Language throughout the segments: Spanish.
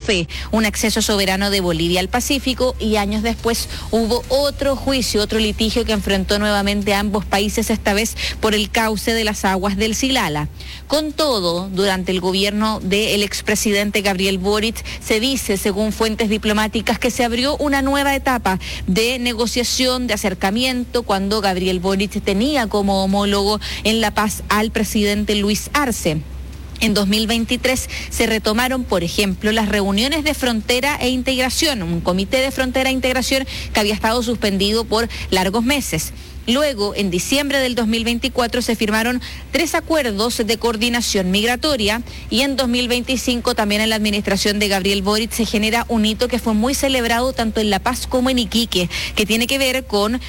fe un acceso soberano de Bolivia al Pacífico, y años después hubo otro juicio, otro litigio que enfrentó nuevamente a ambos países, esta vez por el cauce de las aguas del Silala. Con todo, durante el gobierno del expresidente Gabriel Boric, se dice, según fuentes diplomáticas, que se abrió una nueva etapa de negociación, de acercamiento, cuando Gabriel Boric tenía como homólogo en La Paz al presidente Luis Arce. En 2023 se retomaron, por ejemplo, las reuniones de frontera e integración, un comité de frontera e integración que había estado suspendido por largos meses. Luego, en diciembre del 2024, se firmaron 3 acuerdos de coordinación migratoria, y en 2025, también en la administración de Gabriel Boric, se genera un hito que fue muy celebrado tanto en La Paz como en Iquique, que tiene que ver con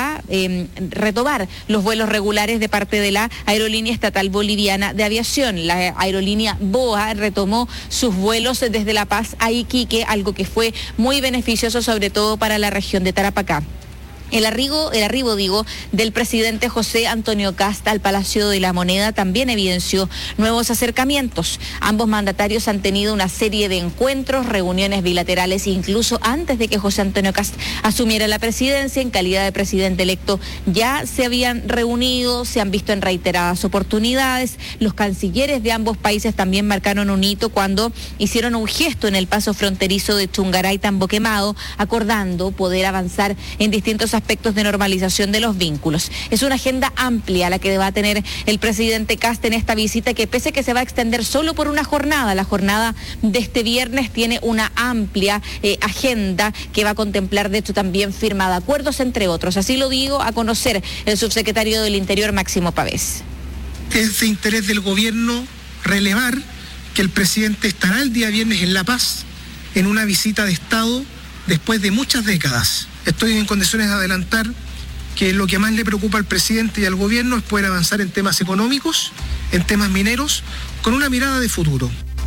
retomar los vuelos regulares de parte de la Aerolínea Estatal Boliviana de Aviación. La aerolínea BOA retomó sus vuelos desde La Paz a Iquique, algo que fue muy beneficioso, sobre todo para la región de Tarapacá. El arribo del presidente José Antonio Kast al Palacio de la Moneda también evidenció nuevos acercamientos. Ambos mandatarios han tenido una serie de encuentros, reuniones bilaterales, incluso antes de que José Antonio Kast asumiera la presidencia. En calidad de presidente electo ya se habían reunido, se han visto en reiteradas oportunidades. Los cancilleres de ambos países también marcaron un hito cuando hicieron un gesto en el paso fronterizo de Chungaray-Tambo-Quemado, acordando poder avanzar en distintos aspectos de normalización de los vínculos. Es una agenda amplia la que va a tener el presidente Kast en esta visita, que pese a que se va a extender solo por una jornada, la jornada de este viernes tiene una amplia agenda que va a contemplar, de hecho, también firma de acuerdos, entre otros. Así lo digo a conocer el subsecretario del Interior, Máximo Pavés. Es de interés del gobierno relevar que el presidente estará el día viernes en La Paz en una visita de Estado después de muchas décadas. Estoy en condiciones de adelantar que lo que más le preocupa al presidente y al gobierno es poder avanzar en temas económicos, en temas mineros, con una mirada de futuro.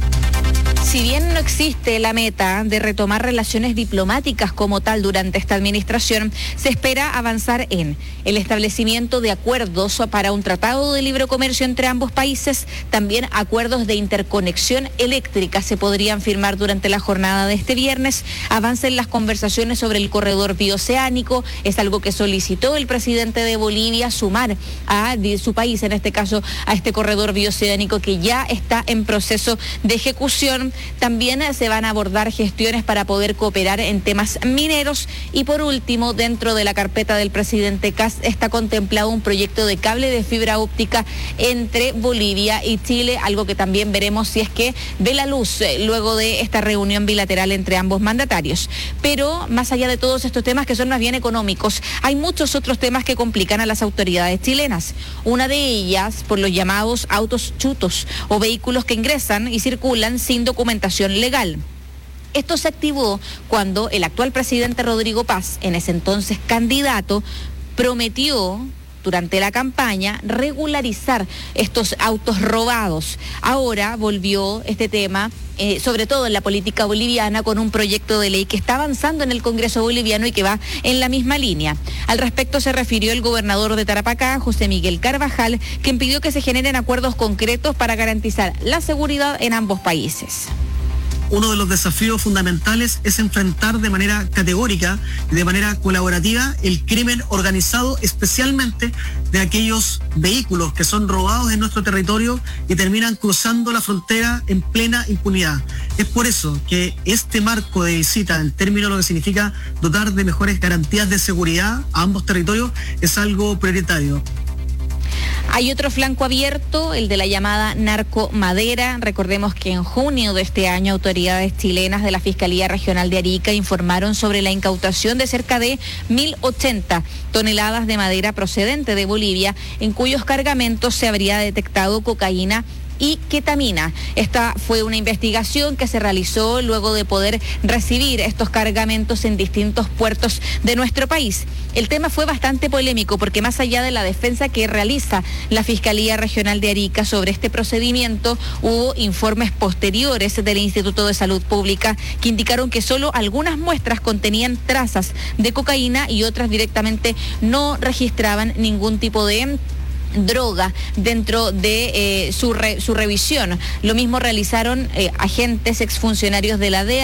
Si bien no existe la meta de retomar relaciones diplomáticas como tal durante esta administración, se espera avanzar en el establecimiento de acuerdos para un tratado de libre comercio entre ambos países. También acuerdos de interconexión eléctrica se podrían firmar durante la jornada de este viernes. Avance en las conversaciones sobre el corredor bioceánico. Es algo que solicitó el presidente de Bolivia, sumar a su país, en este caso, a este corredor bioceánico que ya está en proceso de ejecución. También se van a abordar gestiones para poder cooperar en temas mineros. Y por último, dentro de la carpeta del presidente Kast está contemplado un proyecto de cable de fibra óptica entre Bolivia y Chile, algo que también veremos si es que ve la luz luego de esta reunión bilateral entre ambos mandatarios. Pero más allá de todos estos temas que son más bien económicos, hay muchos otros temas que complican a las autoridades chilenas. Una de ellas por los llamados autos chutos, o vehículos que ingresan y circulan sin documentación legal. Esto se activó cuando el actual presidente Rodrigo Paz, en ese entonces candidato, prometió durante la campaña regularizar estos autos robados. Ahora volvió este tema, sobre todo en la política boliviana, con un proyecto de ley que está avanzando en el Congreso boliviano y que va en la misma línea. Al respecto se refirió el gobernador de Tarapacá, José Miguel Carvajal, quien pidió que se generen acuerdos concretos para garantizar la seguridad en ambos países. Uno de los desafíos fundamentales es enfrentar de manera categórica y de manera colaborativa el crimen organizado, especialmente de aquellos vehículos que son robados en nuestro territorio y terminan cruzando la frontera en plena impunidad. Es por eso que este marco de visita, en términos de lo que significa dotar de mejores garantías de seguridad a ambos territorios, es algo prioritario. Hay otro flanco abierto, el de la llamada narcomadera. Recordemos que en junio de este año autoridades chilenas de la Fiscalía Regional de Arica informaron sobre la incautación de cerca de 1.080 toneladas de madera procedente de Bolivia, en cuyos cargamentos se habría detectado cocaína y ketamina. Esta fue una investigación que se realizó luego de poder recibir estos cargamentos en distintos puertos de nuestro país. El tema fue bastante polémico porque más allá de la defensa que realiza la Fiscalía Regional de Arica sobre este procedimiento, hubo informes posteriores del Instituto de Salud Pública que indicaron que solo algunas muestras contenían trazas de cocaína y otras directamente no registraban ningún tipo de droga dentro de su revisión. Lo mismo realizaron agentes exfuncionarios de la DEA